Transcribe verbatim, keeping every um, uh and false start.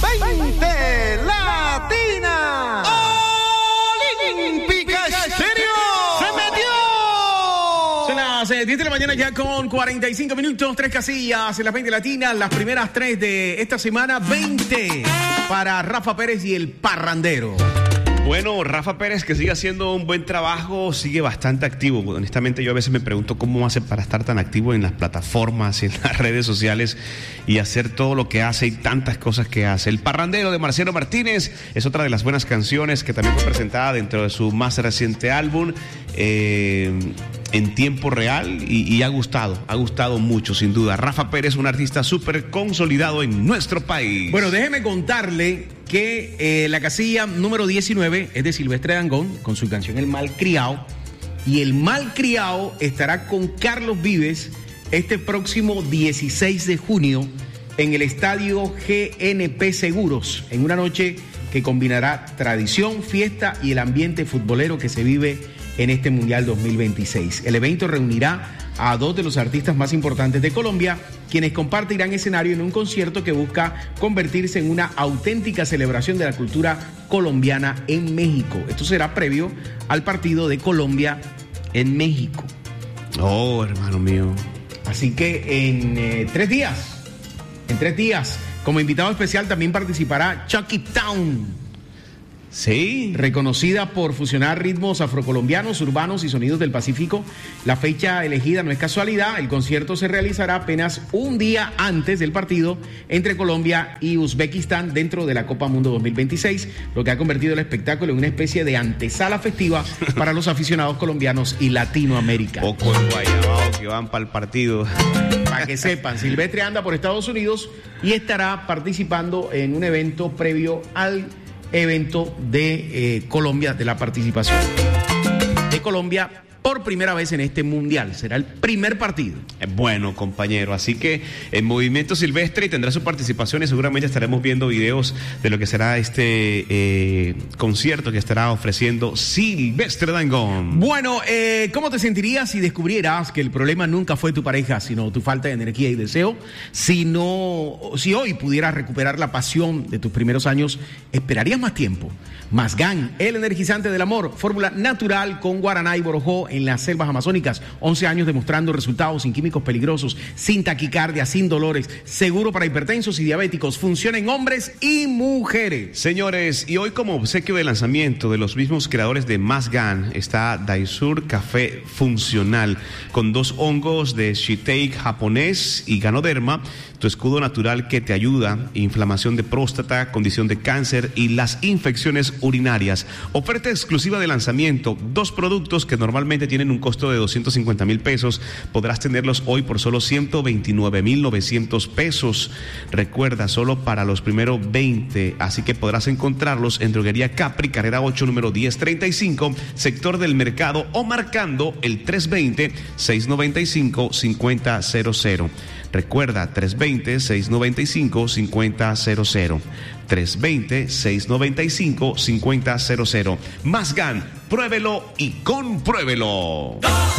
veinte Latina Olímpica Estéreo. ¡Se metió! Son las diez de la mañana ya con cuarenta y cinco minutos, tres casillas en las veinte Latinas, las primeras tres de esta semana, veinte para Rafa Pérez y el Parrandero. Bueno, Rafa Pérez, que sigue haciendo un buen trabajo, sigue bastante activo. Honestamente, yo a veces me pregunto cómo hace para estar tan activo en las plataformas y en las redes sociales y hacer todo lo que hace y tantas cosas que hace. El Parrandero de Marciano Martínez es otra de las buenas canciones que también fue presentada dentro de su más reciente álbum, eh, en tiempo real, y, y ha gustado, ha gustado mucho, sin duda. Rafa Pérez, un artista súper consolidado en nuestro país. Bueno, déjeme contarle que eh, la casilla número diecinueve es de Silvestre Dangond con su canción El Malcriado, y El Malcriado estará con Carlos Vives este próximo dieciséis de junio en el estadio G N P Seguros, en una noche que combinará tradición, fiesta y el ambiente futbolero que se vive en este Mundial dos mil veintiséis. El evento reunirá a dos de los artistas más importantes de Colombia, quienes compartirán escenario en un concierto que busca convertirse en una auténtica celebración de la cultura colombiana en México. Esto será previo al partido de Colombia en México. Oh, hermano mío. Así que en eh, tres días, en tres días, como invitado especial también participará Chucky Town. Sí. Reconocida por fusionar ritmos afrocolombianos, urbanos y sonidos del Pacífico. La fecha elegida no es casualidad. El concierto se realizará apenas un día antes del partido entre Colombia y Uzbekistán dentro de la Copa Mundo dos mil veintiséis, lo que ha convertido el espectáculo en una especie de antesala festiva para los aficionados colombianos y Latinoamérica. Poco el guayabao que van para el partido. Para que sepan, Silvestre anda por Estados Unidos y estará participando en un evento previo al evento de eh, Colombia, de la participación de Colombia por primera vez en este mundial. Será el primer partido. Bueno, compañero, así que en Movimiento Silvestre tendrá su participación y seguramente estaremos viendo videos de lo que será este eh, concierto que estará ofreciendo Silvestre Dangond. Bueno, eh, ¿cómo te sentirías si descubrieras que el problema nunca fue tu pareja, sino tu falta de energía y deseo? Si no, si hoy pudieras recuperar la pasión de tus primeros años, ¿esperarías más tiempo? Masgan, el energizante del amor, fórmula natural con guaraná y borojó en las selvas amazónicas. once años demostrando resultados sin químicos peligrosos, sin taquicardia, sin dolores, seguro para hipertensos y diabéticos. Funciona en hombres y mujeres. Señores, y hoy como obsequio de lanzamiento de los mismos creadores de Masgan está Daisur Café Funcional con dos hongos de shiitake japonés y ganoderma, tu escudo natural que te ayuda, inflamación de próstata, condición de cáncer y las infecciones urinarias. Oferta exclusiva de lanzamiento, dos productos que normalmente tienen un costo de doscientos cincuenta mil pesos, podrás tenerlos hoy por solo ciento veintinueve mil novecientos pesos. Recuerda, solo para los primeros veinte, así que podrás encontrarlos en Droguería Capri, carrera ocho, número diez treinta y cinco, sector del mercado, o marcando el tres veinte, seiscientos noventa y cinco, cincuenta cero cero. Recuerda, tres veinte, seiscientos noventa y cinco, cincuenta cero cero. tres veinte, seiscientos noventa y cinco, cincuenta cero cero. Masgan, pruébelo y compruébelo.